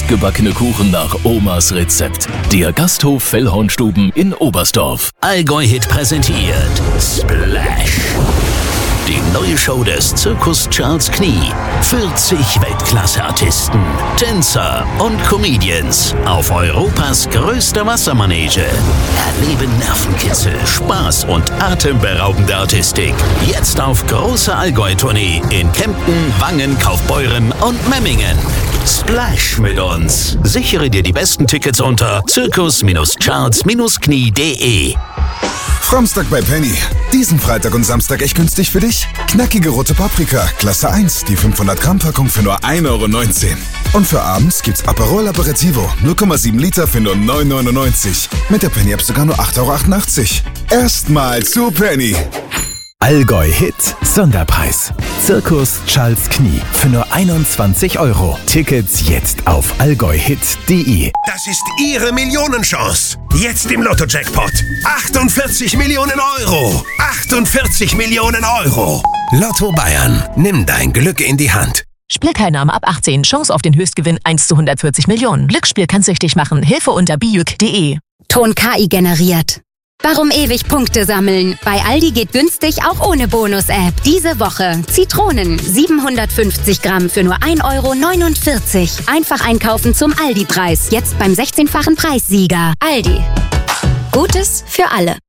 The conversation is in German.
Selbstgebackene Kuchen nach Omas Rezept. Der Gasthof Fellhornstuben in Oberstdorf. Allgäu Hit präsentiert Splash. Die neue Show des Zirkus Charles Knie. 40 Weltklasse-Artisten, Tänzer und Comedians auf Europas größter Wassermanege. Erleben Nervenkitzel, Spaß und atemberaubende Artistik. Jetzt auf große Allgäu-Tournee in Kempten, Wangen, Kaufbeuren und Memmingen. Splash mit uns. Sichere dir die besten Tickets unter zirkus-charles-knie.de. Framstag bei Penny. Diesen Freitag und Samstag echt günstig für dich? Knackige rote Paprika, Klasse 1, die 500 Gramm Packung für nur 1,19 Euro. Und für abends gibt's Aperol Aperitivo, 0,7 Liter für nur 9,99 Euro. Mit der Penny-App sogar nur 8,88 Euro. Erstmal zu Penny. Allgäu Hit Sonderpreis. Zirkus Charles Knie für nur 21 Euro. Tickets jetzt auf allgäuhit.de. Das ist Ihre Millionenchance. Jetzt im Lotto-Jackpot. 48 Millionen Euro. 48 Millionen Euro. Lotto Bayern. Nimm dein Glück in die Hand. Spielteilnahme ab 18. Chance auf den Höchstgewinn 1 zu 140 Millionen. Glücksspiel kann süchtig machen. Hilfe unter bijuk.de. Ton KI generiert. Warum ewig Punkte sammeln? Bei Aldi geht günstig auch ohne Bonus-App. Diese Woche Zitronen 750 Gramm für nur 1,49 Euro. Einfach einkaufen zum Aldi-Preis. Jetzt beim 16-fachen Preissieger. Aldi. Gutes für alle.